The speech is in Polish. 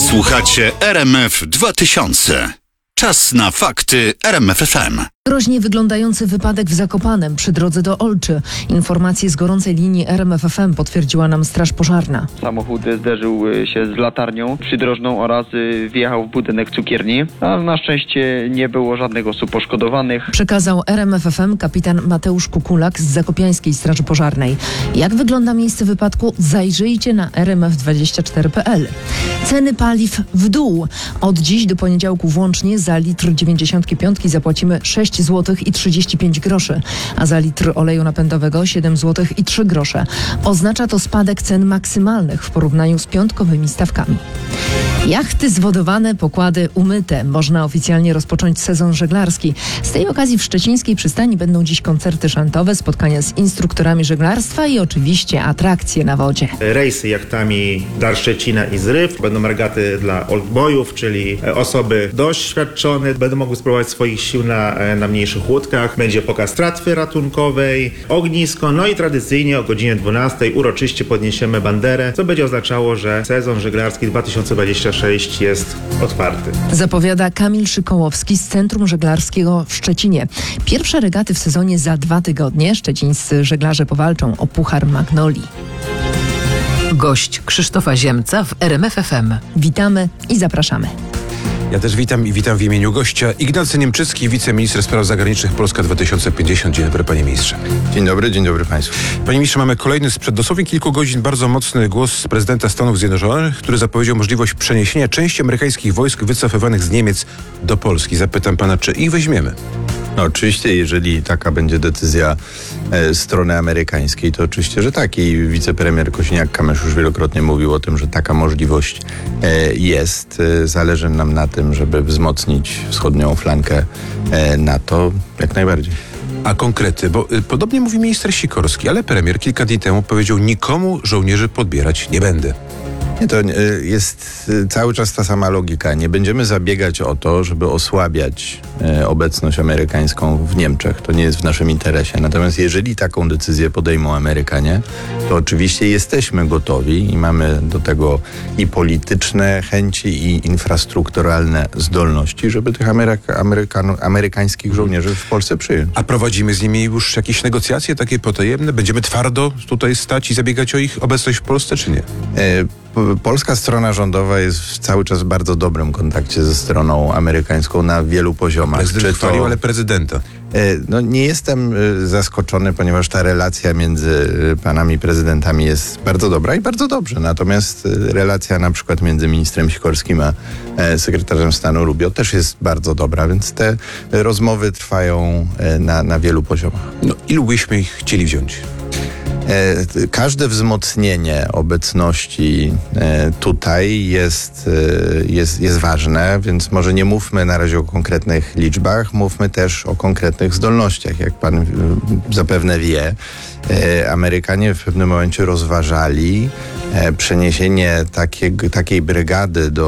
Słuchacie RMF 2000. Czas na fakty RMF FM. Groźnie wyglądający wypadek w Zakopanem przy drodze do Olczy. Informacje z gorącej linii RMF FM potwierdziła nam Straż Pożarna. Samochód zderzył się z latarnią przydrożną oraz wjechał w budynek cukierni, a na szczęście nie było żadnych osób poszkodowanych. Przekazał RMF FM kapitan Mateusz Kukulak z Zakopiańskiej Straży Pożarnej. Jak wygląda miejsce wypadku? Zajrzyjcie na rmf24.pl. Ceny paliw w dół. Od dziś do poniedziałku włącznie za litr 95 zapłacimy 6 zł i 35 groszy, a za litr oleju napędowego 7 zł i 3 grosze. Oznacza to spadek cen maksymalnych w porównaniu z piątkowymi stawkami. Jachty zwodowane, pokłady umyte. Można oficjalnie rozpocząć sezon żeglarski. Z tej okazji w szczecińskiej przystani będą dziś koncerty szantowe, spotkania z instruktorami żeglarstwa i oczywiście atrakcje na wodzie. Rejsy jachtami Dar Szczecina i Zryw. Będą regaty dla oldboyów, czyli osoby doświadczone. Będą mogły spróbować swoich sił na mniejszych łódkach. Będzie pokaz tratwy ratunkowej, ognisko, no i tradycyjnie o godzinie 12 uroczyście podniesiemy banderę, co będzie oznaczało, że sezon żeglarski 2026 jest otwarty. Zapowiada Kamil Szykołowski z Centrum Żeglarskiego w Szczecinie. Pierwsze regaty w sezonie za 2 tygodnie. Szczecińscy żeglarze powalczą o Puchar Magnolii. Gość Krzysztofa Ziemca w RMF FM. Witamy i zapraszamy. Ja też witam w imieniu gościa Ignacy Niemczycki, wiceminister spraw zagranicznych Polska 2050. Dzień dobry, panie ministrze. Dzień dobry państwu. Panie ministrze, mamy kolejny sprzed dosłownie kilku godzin bardzo mocny głos prezydenta Stanów Zjednoczonych, który zapowiedział możliwość przeniesienia części amerykańskich wojsk wycofywanych z Niemiec do Polski. Zapytam pana, czy ich weźmiemy? No oczywiście, jeżeli taka będzie decyzja strony amerykańskiej, to oczywiście, że tak. I wicepremier Kosiniak-Kamysz już wielokrotnie mówił o tym, że taka możliwość jest. Zależy nam na tym, żeby wzmocnić wschodnią flankę NATO jak najbardziej. A konkrety, bo podobnie mówi minister Sikorski, ale premier kilka dni temu powiedział: nikomu żołnierzy podbierać nie będę. To jest cały czas ta sama logika. Nie będziemy zabiegać o to, żeby osłabiać obecność amerykańską w Niemczech. To nie jest w naszym interesie. Natomiast jeżeli taką decyzję podejmą Amerykanie, to oczywiście jesteśmy gotowi i mamy do tego i polityczne chęci, i infrastrukturalne zdolności, żeby tych amerykańskich żołnierzy w Polsce przyjąć. A prowadzimy z nimi już jakieś negocjacje takie potajemne? Będziemy twardo tutaj stać i zabiegać o ich obecność w Polsce, czy nie? Polska strona rządowa jest cały czas w bardzo dobrym kontakcie ze stroną amerykańską na wielu poziomach. Prezydent chwalił, ale prezydenta. No, nie jestem zaskoczony, ponieważ ta relacja między panami prezydentami jest bardzo dobra i bardzo dobrze. Natomiast relacja na przykład między ministrem Sikorskim a sekretarzem stanu Rubio też jest bardzo dobra, więc te rozmowy trwają na wielu poziomach. No, ilu byśmy ich chcieli wziąć? Każde wzmocnienie obecności tutaj jest ważne, więc może nie mówmy na razie o konkretnych liczbach, mówmy też o konkretnych zdolnościach. Jak pan zapewne wie, Amerykanie w pewnym momencie rozważali przeniesienie takiej brygady do